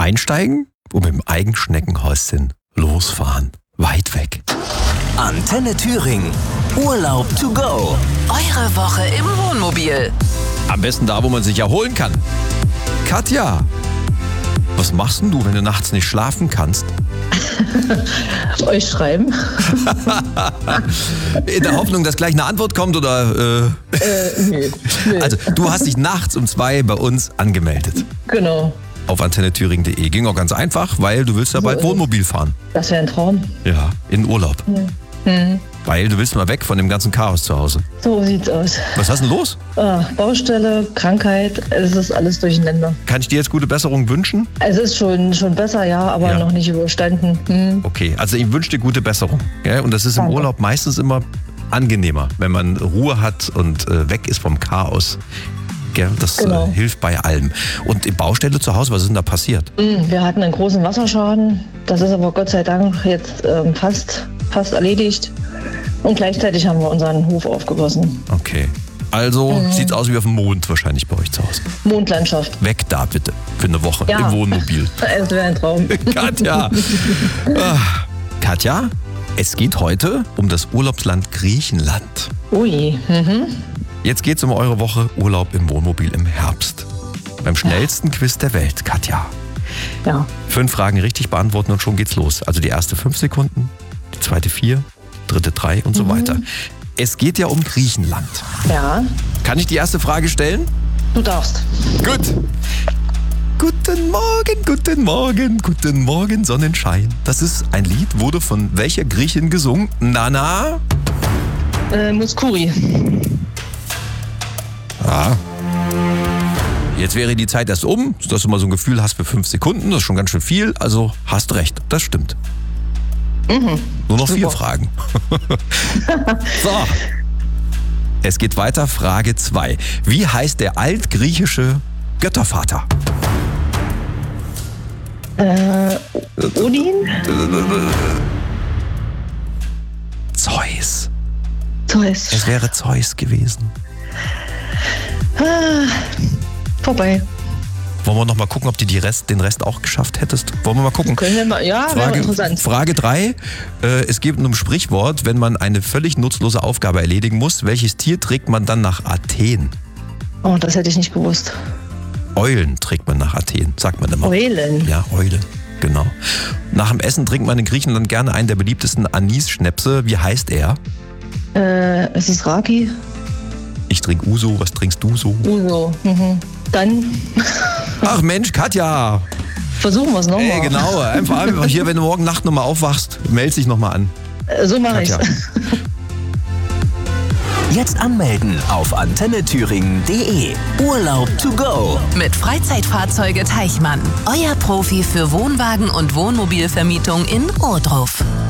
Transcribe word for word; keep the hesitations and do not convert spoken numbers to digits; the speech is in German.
Einsteigen und mit dem Eigenschneckenhäuschen losfahren. Weit weg. Antenne Thüringen. Urlaub to go. Eure Woche im Wohnmobil. Am besten da, wo man sich erholen kann. Katja, was machst denn du, wenn du nachts nicht schlafen kannst? Euch schreiben. In der Hoffnung, dass gleich eine Antwort kommt oder... Äh, äh, nee, nee. Also, du hast dich nachts um zwei bei uns angemeldet. Genau. Auf antenne thüringen punkt de. Ging auch ganz einfach, weil du willst ja bald So, Wohnmobil fahren. Das wäre ein Traum. Ja, in Urlaub. Hm. Weil du willst mal weg von dem ganzen Chaos zu Hause. So sieht's aus. Was hast denn los? Ah, Baustelle, Krankheit, es ist alles durcheinander. Kann ich dir jetzt gute Besserung wünschen? Es ist schon, schon besser, ja, aber Ja. noch nicht überstanden. Hm. Okay, also ich wünsche dir gute Besserung. Ja, und das ist im Danke. Urlaub meistens immer angenehmer, wenn man Ruhe hat und äh, weg ist vom Chaos. Gell, das Genau. äh, hilft bei allem. Und die Baustelle zu Hause, was ist denn da passiert? Hm, Wir hatten einen großen Wasserschaden. Das ist aber Gott sei Dank jetzt ähm, fast, fast erledigt. Und gleichzeitig haben wir unseren Hof aufgegossen. Okay. Also Mhm. sieht's aus wie auf dem Mond wahrscheinlich bei euch zu Hause. Mondlandschaft. Weg da bitte, für eine Woche Ja. im Wohnmobil. Es wäre ein Traum. Katja. Ah, Katja, es geht heute um das Urlaubsland Griechenland. Ui. Mhm. Jetzt geht's um eure Woche Urlaub im Wohnmobil im Herbst. Beim schnellsten Quiz der Welt, Katja. Ja. Fünf Fragen richtig beantworten und schon geht's los. Also die erste fünf Sekunden, die zweite vier, dritte drei und so weiter. Es geht ja um Griechenland. Ja. Kann ich die erste Frage stellen? Du darfst. Gut. Guten Morgen, guten Morgen, guten Morgen, Sonnenschein. Das ist ein Lied, wurde von welcher Griechin gesungen? Nana? Äh, Muskuri. Ja. Jetzt wäre die Zeit erst um, dass du mal so ein Gefühl hast für fünf Sekunden. Das ist schon ganz schön viel, also hast recht, das stimmt. Mhm. Nur noch vier Super. Fragen. So. Es geht weiter, Frage zwei. Wie heißt der altgriechische Göttervater? Äh, Odin? Zeus. Zeus. Es wäre Zeus gewesen. Ah, vorbei. Wollen wir noch mal gucken, ob du die Rest, den Rest auch geschafft hättest? Wollen wir mal gucken? Können wir mal, ja, wäre Frage, interessant. Frage drei. Äh, es gibt ein Sprichwort, wenn man eine völlig nutzlose Aufgabe erledigen muss, welches Tier trägt man dann nach Athen? Oh, das hätte ich nicht gewusst. Eulen trägt man nach Athen, sagt man immer. Eulen? Ja, Eulen, genau. Nach dem Essen trinkt man in Griechenland gerne einen der beliebtesten Anis-Schnäpse. Wie heißt er? Äh, es ist Raki. Ich trinke Uso, was trinkst du so? Uso. Mhm. Dann Ach Mensch, Katja! versuchen wir es nochmal. Ey, genau, einfach, einfach hier, wenn du morgen Nacht nochmal aufwachst, melde dich nochmal an. Äh, So mache ich's. Katja. Jetzt anmelden auf antenne thüringen punkt de. Urlaub to go. Mit Freizeitfahrzeuge Teichmann. Euer Profi für Wohnwagen und Wohnmobilvermietung in Ohrdruf.